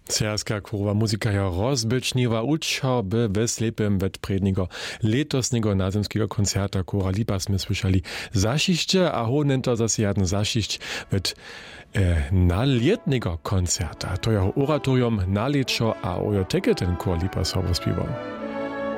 Serbska chorowa muzika jo rozbyczniła uczła, by we slepym wetpredniego letosnego nazemskiego koncerta Chora Lipa sme słyszeli zasziście, a honen to zase jeden zasziść nalietnego koncerta. To jeho oratorium naleczo, a ojo teke ten Chor Lipa so rozpiwał.